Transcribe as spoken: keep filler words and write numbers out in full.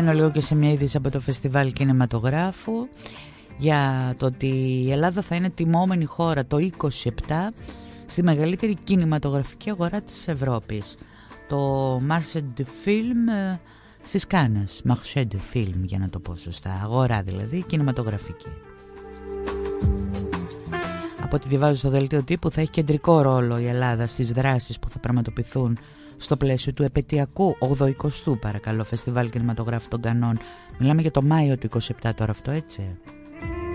μένω λίγο και σε μια είδηση από το Φεστιβάλ Κινηματογράφου για το ότι η Ελλάδα θα είναι τιμόμενη χώρα το είκοσι επτά στη μεγαλύτερη κινηματογραφική αγορά της Ευρώπης, το Marché du Film στις Κάνες. Marché du Film, για να το πω σωστά, αγορά δηλαδή κινηματογραφική. Από ό,τι διαβάζω στο δελτίο τύπου, θα έχει κεντρικό ρόλο η Ελλάδα στις δράσεις που θα πραγματοποιηθούν στο πλαίσιο του επετειακού ογδοηκοστού παρακαλώ Φεστιβάλ Κινηματογράφου των Κανών. Μιλάμε για το Μάιο του είκοσι επτά τώρα αυτό, έτσι.